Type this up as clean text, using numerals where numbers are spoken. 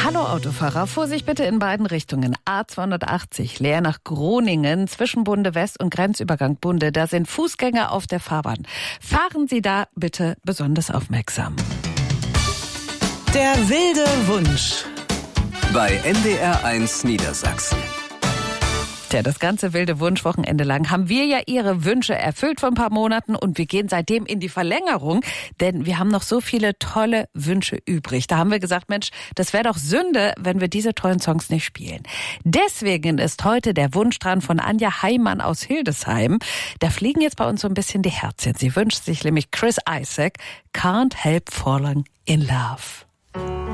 Hallo Autofahrer, Vorsicht bitte in beiden Richtungen. A280, Leer nach Groningen, zwischen Bunde West und Grenzübergang Bunde. Da sind Fußgänger auf der Fahrbahn. Fahren Sie da bitte besonders aufmerksam. Der wilde Wunsch. Bei NDR1 Niedersachsen. Tja, das ganze wilde Wunschwochenende lang haben wir ja Ihre Wünsche erfüllt vor ein paar Monaten und wir gehen seitdem in die Verlängerung, denn wir haben noch so viele tolle Wünsche übrig. Da haben wir gesagt, Mensch, das wäre doch Sünde, wenn wir diese tollen Songs nicht spielen. Deswegen ist heute der Wunsch dran von Anja Heimann aus Hildesheim. Da fliegen jetzt bei uns so ein bisschen die Herzchen. Sie wünscht sich nämlich Chris Isaak, Can't Help Falling in Love.